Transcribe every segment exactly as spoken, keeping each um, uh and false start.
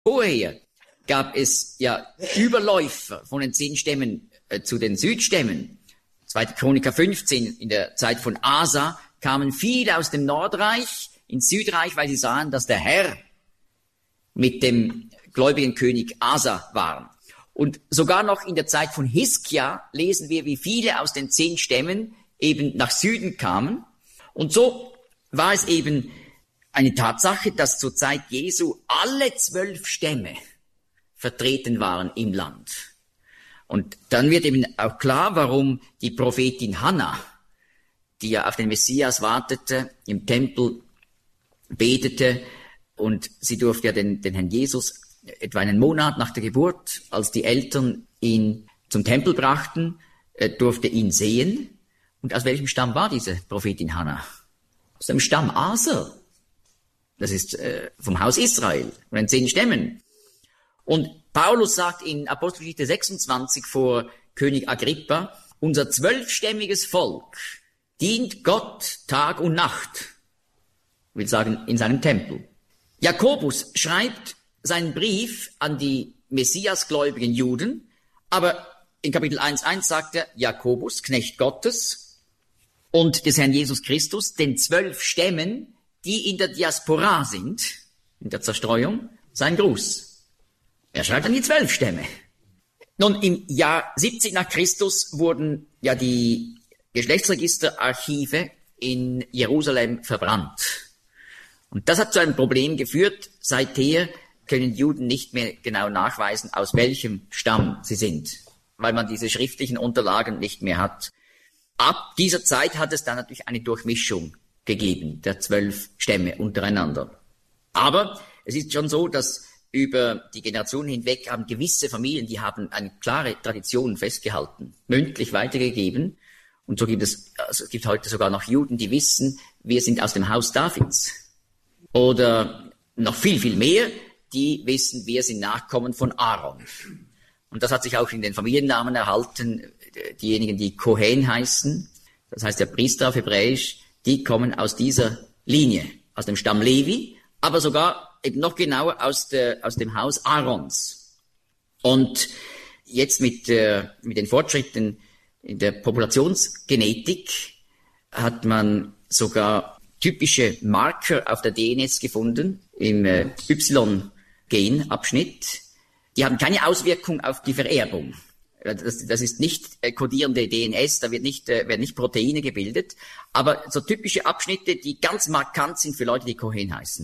Vorher gab es ja Überläufer von den zehn Stämmen äh, zu den Südstämmen. zweite. Chroniker fünfzehn, in der Zeit von Asa, kamen viele aus dem Nordreich ins Südreich, weil sie sahen, dass der Herr mit dem gläubigen König Asa war. Und sogar noch in der Zeit von Hiskia lesen wir, wie viele aus den zehn Stämmen eben nach Süden kamen. Und so war es eben eine Tatsache, dass zur Zeit Jesu alle zwölf Stämme vertreten waren im Land. Und dann wird eben auch klar, warum die Prophetin Hannah, die ja auf den Messias wartete, im Tempel betete, und sie durfte ja den, den Herrn Jesus etwa einen Monat nach der Geburt, als die Eltern ihn zum Tempel brachten, äh, durfte ihn sehen. Und aus welchem Stamm war diese Prophetin Hannah? Aus dem Stamm Aser. Das ist äh, vom Haus Israel, von den zehn Stämmen. Und Paulus sagt in Apostelgeschichte sechsundzwanzig vor König Agrippa, unser zwölfstämmiges Volk dient Gott Tag und Nacht. Ich will sagen, in seinem Tempel. Jakobus schreibt seinen Brief an die messiasgläubigen Juden, aber in Kapitel eins Komma eins sagt er, Jakobus, Knecht Gottes und des Herrn Jesus Christus, den zwölf Stämmen, die in der Diaspora sind, in der Zerstreuung, sein Gruß. Er schreibt an die zwölf Stämme. Nun, im Jahr siebzig nach Christus wurden ja die Geschlechtsregisterarchive in Jerusalem verbrannt. Und das hat zu einem Problem geführt. Seither können Juden nicht mehr genau nachweisen, aus welchem Stamm sie sind, weil man diese schriftlichen Unterlagen nicht mehr hat. Ab dieser Zeit hat es dann natürlich eine Durchmischung gegeben, der zwölf Stämme untereinander. Aber es ist schon so, dass über die Generationen hinweg haben gewisse Familien, die haben eine klare Tradition festgehalten, mündlich weitergegeben. Und so gibt es, also es gibt heute sogar noch Juden, die wissen, wir sind aus dem Haus Davids. Oder noch viel, viel mehr, die wissen, wir sind Nachkommen von Aaron. Und das hat sich auch in den Familiennamen erhalten. Diejenigen, die Kohen heißen, das heißt der Priester auf Hebräisch, die kommen aus dieser Linie, aus dem Stamm Levi, aber sogar eben noch genauer aus, der, aus dem Haus Aarons. Und jetzt mit, äh, mit den Fortschritten in der Populationsgenetik hat man sogar typische Marker auf der D N S gefunden, im äh, Y-Genabschnitt. Die haben keine Auswirkung auf die Vererbung. Das, das ist nicht äh, kodierende D N S, da wird nicht, äh, werden nicht Proteine gebildet, aber so typische Abschnitte, die ganz markant sind für Leute, die Kohen heißen.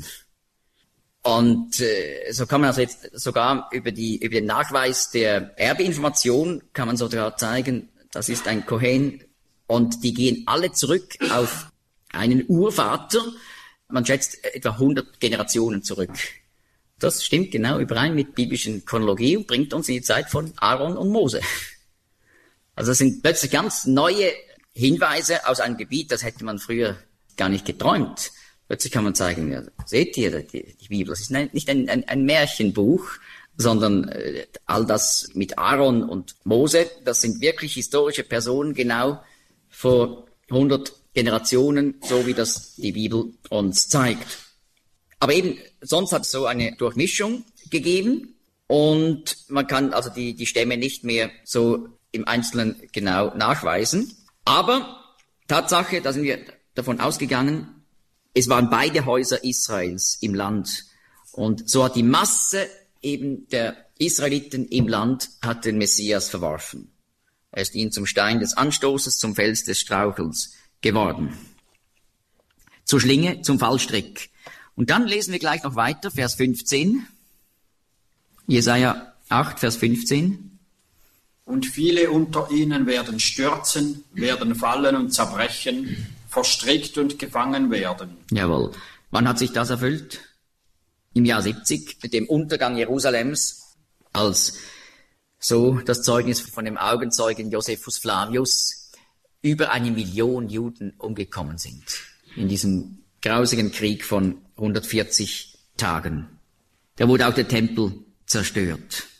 Und äh, so kann man also jetzt sogar über die über den Nachweis der Erbinformation kann man sogar zeigen, das ist ein Kohen, und die gehen alle zurück auf einen Urvater. Man schätzt etwa hundert Generationen zurück. Das stimmt genau überein mit biblischen Chronologie und bringt uns in die Zeit von Aaron und Mose. Also das sind plötzlich ganz neue Hinweise aus einem Gebiet, das hätte man früher gar nicht geträumt. Plötzlich kann man zeigen, ja, seht ihr, die, die Bibel, das ist nicht ein, ein, ein Märchenbuch, sondern äh, all das mit Aaron und Mose, das sind wirklich historische Personen, genau vor hundert Generationen, so wie das die Bibel uns zeigt. Aber eben, sonst hat es so eine Durchmischung gegeben und man kann also die, die Stämme nicht mehr so im Einzelnen genau nachweisen. Aber Tatsache, da sind wir davon ausgegangen, es waren beide Häuser Israels im Land. Und so hat die Masse eben der Israeliten im Land hat den Messias verworfen. Er ist ihnen zum Stein des Anstoßes, zum Fels des Strauchels geworden. Zur Schlinge, zum Fallstrick. Und dann lesen wir gleich noch weiter, Vers fünfzehn. Jesaja acht, Vers fünfzehn. Und viele unter ihnen werden stürzen, werden fallen und zerbrechen, verstrickt und gefangen werden. Jawohl. Wann hat sich das erfüllt? Im Jahr siebzig, mit dem Untergang Jerusalems, als so das Zeugnis von dem Augenzeugen Josephus Flavius über eine Million Juden umgekommen sind in diesem grausigen Krieg von hundertvierzig Tagen. Da wurde auch der Tempel zerstört.